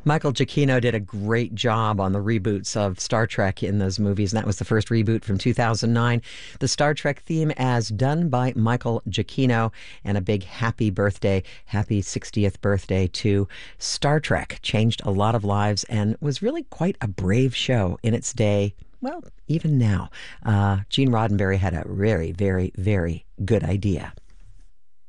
Michael Giacchino did a great job on the reboots of Star Trek in those movies, and that was the first reboot from 2009. The Star Trek theme as done by Michael Giacchino, and a big happy 60th birthday to Star Trek. Changed a lot of lives and was really quite a brave show in its day. Well, even now. Gene Roddenberry had a very, very, very good idea.